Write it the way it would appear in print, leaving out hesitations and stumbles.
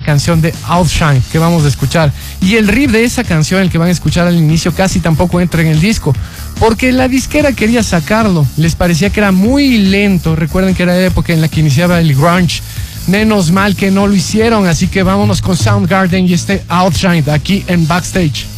canción de Outshine que vamos a escuchar. Y el riff de esa canción, el que van a escuchar al inicio, casi tampoco entra en el disco, porque la disquera quería sacarlo, les parecía que era muy lento. Recuerden que era la época en la que iniciaba el grunge. Menos mal que no lo hicieron, así que vámonos con Soundgarden y este Outshine aquí en Backstage.